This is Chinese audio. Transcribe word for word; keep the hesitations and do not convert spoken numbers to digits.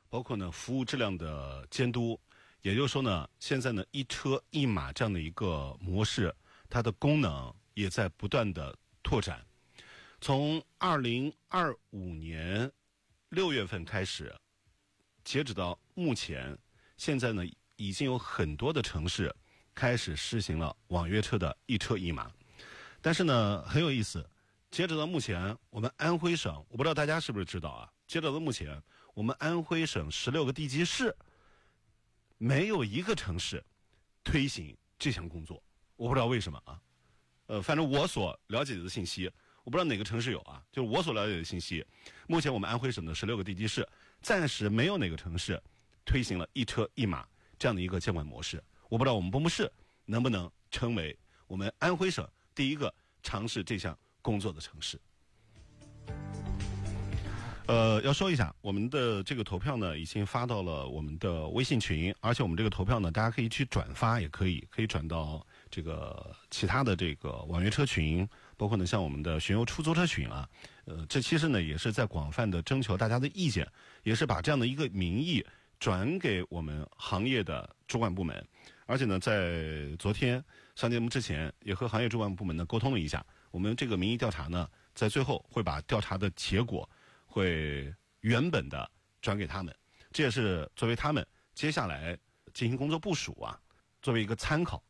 包括呢服务质量的监督。也就是说呢，现在呢一车一码这样的一个模式，它的功能也在不断的拓展。从二零二五年六月份开始，截止到目前，现在呢已经有很多的城市开始实行了网约车的一车一码。但是呢很有意思，截止到目前，我们安徽省，我不知道大家是不是知道啊，截止到目前，我们安徽省十六个地级市没有一个城市推行这项工作，我不知道为什么啊。呃，反正我所了解的信息，我不知道哪个城市有啊，就是我所了解的信息，目前我们安徽省的十六个地级市，暂时没有哪个城市推行了一车一码这样的一个监管模式。我不知道我们蚌埠市能不能成为我们安徽省第一个尝试这项工作的城市。呃，要说一下，我们的这个投票呢，已经发到了我们的微信群，而且我们这个投票呢，大家可以去转发，也可以可以转到这个其他的这个网约车群，包括呢像我们的巡游出租车群啊。呃，这其实呢也是在广泛的征求大家的意见，也是把这样的一个民意转给我们行业的主管部门。而且呢，在昨天上节目之前，也和行业主管部门呢沟通了一下，我们这个民意调查呢，在最后会把调查的结果会原本的转给他们，这也是作为他们接下来进行工作部署啊，作为一个参考